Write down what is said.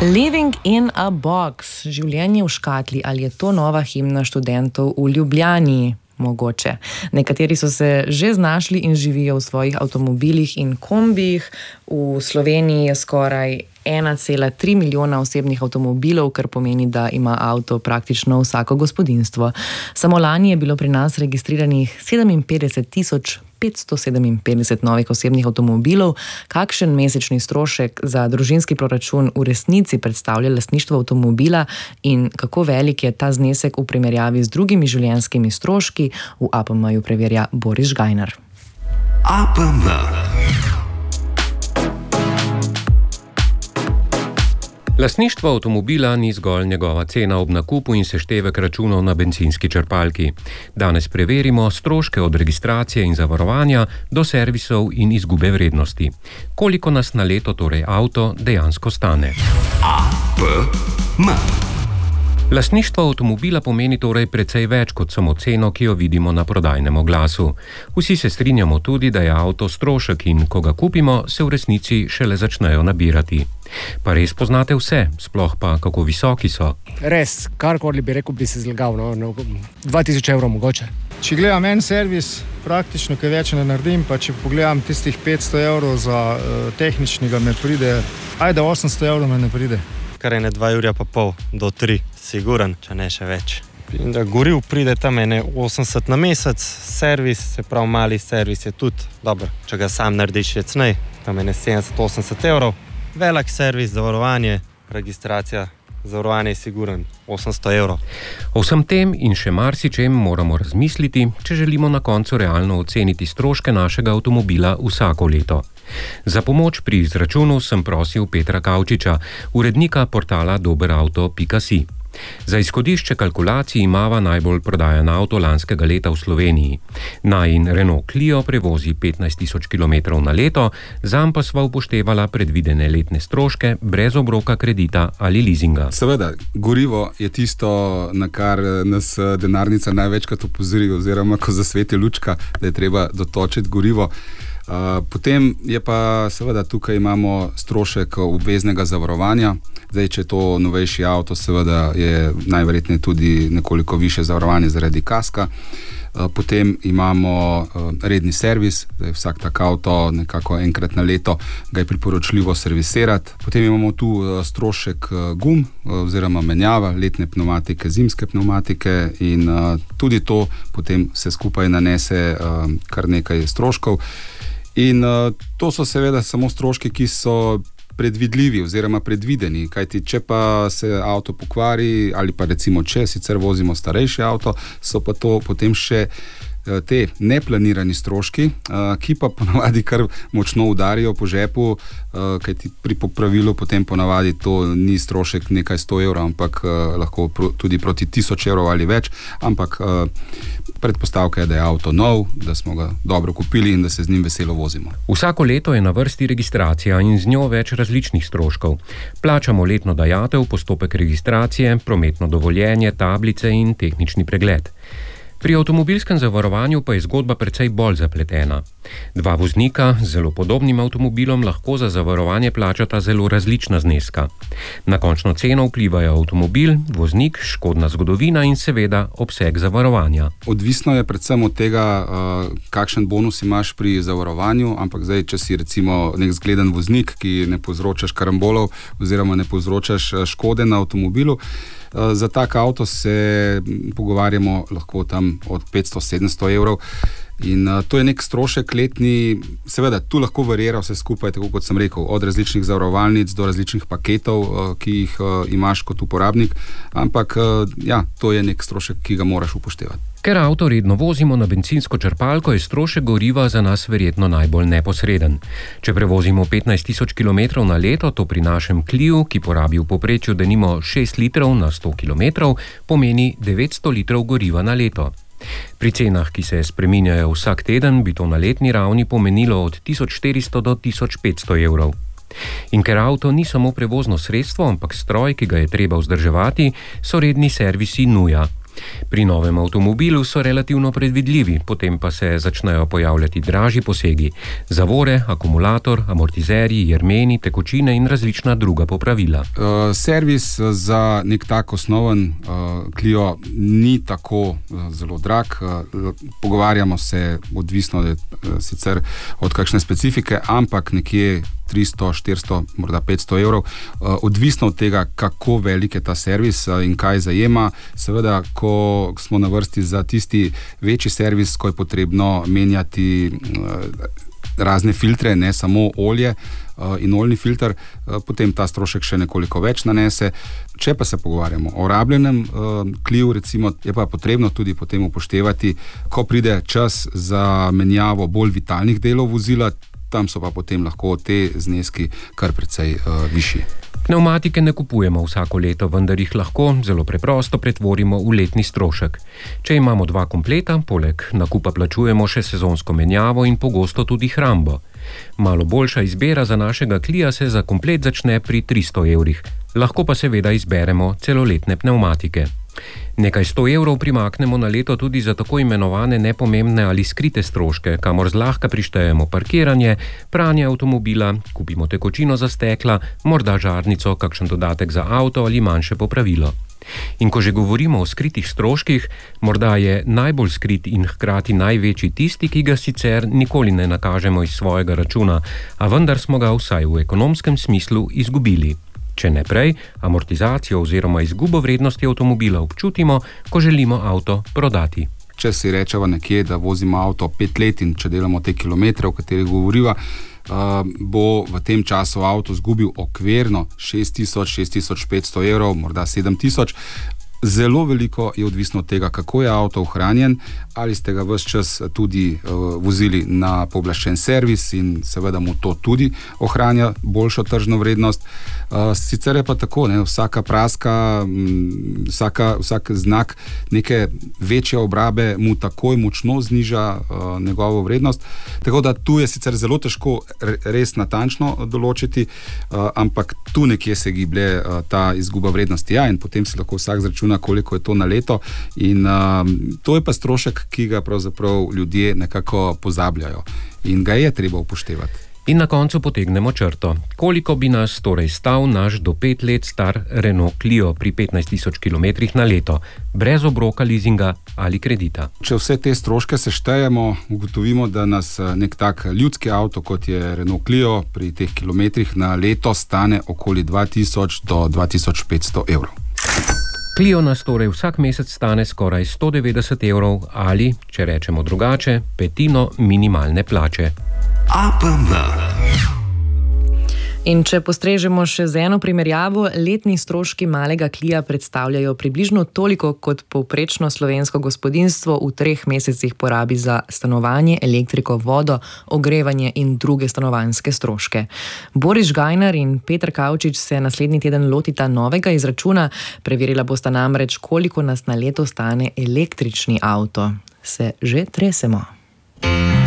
Living in a box, življenje v škatli, ali je to nova himna študentov v Ljubljani? Mogoče. Nekateri so se že znašli in živijo v svojih avtomobilih in kombijih. V Sloveniji je skoraj 1,3 milijona osebnih avtomobilov, kar pomeni, da ima avto praktično vsako gospodinjstvo. Samo lani je bilo pri nas registriranih 57.557 novih osebnih avtomobilov. Kakšen mesečni strošek za družinski proračun v resnici predstavlja lastništvo avtomobila in kako velik je ta znesek v primerjavi z drugimi življenjskimi stroški, v APM-ju preverja Boris Žgajnar. APM. Lastništvo avtomobila ni zgolj njegova cena ob nakupu in seštevek računov na bencinski črpalki. Danes preverimo stroške od registracije in zavarovanja do servisov in izgube vrednosti. Koliko nas na leto torej avto dejansko stane? APM. Lastništvo avtomobila pomeni torej precej več kot samo ceno, ki jo vidimo na prodajnem oglasu. Vsi se strinjamo tudi, da je avto strošek in ko ga kupimo, se v resnici šele začnejo nabirati. Pa res poznate vse, sploh pa kako visoki so? Res, karkoli bi rekel, bi se zlagal, 2000 evrov mogoče. Če gledam en servis, praktično kaj več ne naredim, pa če pogledam tistih 500 evrov za tehničnega, me pride, 800 evrov me ne pride. Kar je 2,5 ure do 3, siguren, če ne še več. In da goriv pride tam 80 na mesec, servis, se pravi mali servis je tudi dobro, če ga sam narediš je cnej, tam 70-80 evrov. Velik servis, zavarovanje, registracija, zavarovanje je siguren, 800 evrov. O vsem tem in še marsičem moramo razmisliti, če želimo na koncu realno oceniti stroške našega avtomobila vsako leto. Za pomoč pri izračunu sem prosil Petra Kavčiča, urednika portala doberauto.si. Za izhodišče kalkulacij imava najbolj prodajan avto lanskega leta v Sloveniji. Najin Renault Clio prevozi 15.000 km na leto, zanj pa sva upoštevala predvidene letne stroške brez obroka kredita ali leasinga. Seveda, gorivo je tisto, na kar nas denarnica največkrat opozori, oziroma ko zasveti lučka, da je treba dotočiti gorivo. Potem je pa seveda tukaj imamo strošek obveznega zavarovanja. Zdaj, če je to novejši avto, seveda je najverjetneje tudi nekoliko više zavarovanje zaradi kaska. Potem imamo redni servis, zdaj vsak tak avto nekako enkrat na leto ga je priporočljivo servisirati. Potem imamo tu strošek gum oziroma menjava, letne pneumatike, zimske pneumatike in tudi to potem se skupaj nanese kar nekaj stroškov. In to so seveda samo stroški, ki so predvidljivi oziroma predvideni, kajti če pa se avto pokvari ali pa recimo če sicer vozimo starejši avto, so pa to potem še te neplanirani stroški, ki pa ponavadi kar močno udarijo po žepu, kajti pri popravilu potem ponavadi to ni strošek nekaj 100 evrov, ampak lahko tudi proti 1000 evrov ali več, ampak predpostavka je, da je avto nov, da smo ga dobro kupili in da se z njim veselo vozimo. Vsako leto je na vrsti registracija in z njo več različnih stroškov. Plačamo letno dajatev, postopek registracije, prometno dovoljenje, tablice in tehnični pregled. Pri avtomobilskem zavarovanju pa je zgodba precej bolj zapletena. Dva voznika z zelo podobnim avtomobilom lahko za zavarovanje plačata zelo različna zneska. Na končno ceno vplivajo avtomobil, voznik, škodna zgodovina in seveda obseg zavarovanja. Odvisno je predvsem od tega, kakšen bonus imaš pri zavarovanju, ampak zdaj, če si recimo nek zgleden voznik, ki ne povzročaš karambolov oziroma ne povzročaš škode na avtomobilu, za tak avto se pogovarjamo lahko tam od 500-700 evrov in to je nek strošek letni, seveda tu lahko varira vse skupaj, tako kot sem rekel, od različnih zavarovalnic do različnih paketov, ki jih imaš kot uporabnik, ampak ja, to je nek strošek, ki ga moraš upoštevati. Ker avto redno vozimo na bencinsko črpalko, je strošek goriva za nas verjetno najbolj neposreden. Če prevozimo 15.000 km na leto, to pri našem Cliu, ki porabi v povprečju denimo 6 litrov na 100 km, pomeni 900 litrov goriva na leto. Pri cenah, ki se spreminjajo vsak teden, bi to na letni ravni pomenilo od 1400 do 1500 evrov. In ker avto ni samo prevozno sredstvo, ampak stroj, ki ga je treba vzdrževati, so redni servisi nuja. Pri novem avtomobilu so relativno predvidljivi, potem pa se začnejo pojavljati dražji posegi. Zavore, akumulator, amortizerji, jermeni, tekočine in različna druga popravila. Servis za nek tak osnoven Clio ni tako zelo drag. Pogovarjamo se, odvisno je sicer od kakšne specifike, ampak nekje 300, 400, morda 500 evrov, odvisno od tega, kako velik je ta servis in kaj zajema. Seveda, ko smo na vrsti za tisti večji servis, ko je potrebno menjati razne filtre, ne samo olje in oljni filter, potem ta strošek še nekoliko več nanese. Če pa se pogovarjamo o rabljenem Clio, recimo, je pa potrebno tudi potem upoštevati, ko pride čas za menjavo bolj vitalnih delov vozila, tam so pa potem lahko te zneski kar precej višji. Pnevmatike ne kupujemo vsako leto, vendar jih lahko zelo preprosto pretvorimo v letni strošek. Če imamo 2 kompleta, poleg nakupa plačujemo še sezonsko menjavo in pogosto tudi hrambo. Malo boljša izbira za našega Clia se za komplet začne pri 300 evrih. Lahko pa seveda izberemo celoletne pnevmatike. Nekaj 100 evrov primaknemo na leto tudi za tako imenovane nepomembne ali skrite stroške, kamor zlahka prištejemo parkiranje, pranje avtomobila, kupimo tekočino za stekla, morda žarnico, kakšen dodatek za avto ali manjše popravilo. In ko že govorimo o skritih stroških, morda je najbolj skrit in hkrati največji tisti, ki ga sicer nikoli ne nakažemo iz svojega računa, a vendar smo ga vsaj v ekonomskem smislu izgubili. Če ne prej, amortizacijo oziroma izgubo vrednosti avtomobila občutimo, ko želimo avto prodati. Če si rečeva nekje, da vozimo avto 5 let in če delamo te kilometre, o katerih govoriva, bo v tem času avto zgubil okvirno 6.000–6.500 evrov, morda 7.000. Zelo veliko je odvisno od tega, kako je avto ohranjen, ali ste ga ves čas tudi vozili na pooblaščen servis in seveda mu to tudi ohranja boljšo tržno vrednost. Sicer je pa tako, vsaka praska, vsak znak neke večje obrabe mu takoj močno zniža njegovo vrednost. Tako da tu je sicer zelo težko res natančno določiti, ampak tu nekje se giblje ta izguba vrednosti. Ja, in potem si lahko vsak zračuna, koliko je to na leto, in to je pa strošek, ki ga pravzaprav ljudje nekako pozabljajo in ga je treba upoštevati. In na koncu potegnemo črto. Koliko bi nas torej stal naš do 5 let star Renault Clio pri 15.000 km na leto, brez obroka leasinga ali kredita? Če vse te stroške seštejemo, ugotovimo, da nas nek tak ljudski avto, kot je Renault Clio, pri teh kilometrih na leto stane okoli 2.000 do 2.500 evrov. Clio nas torej vsak mesec stane skoraj 190 evrov ali, če rečemo drugače, petino minimalne plače. APM. In če postrežemo še z eno primerjavo, letni stroški malega Clia predstavljajo približno toliko, kot povprečno slovensko gospodinjstvo v 3 mesecih porabi za stanovanje, elektriko, vodo, ogrevanje in druge stanovanjske stroške. Boris Žgajnar in Peter Kavčič se naslednji teden lotita novega izračuna. Preverila bosta namreč, koliko nas na leto stane električni avto. Se že tresemo.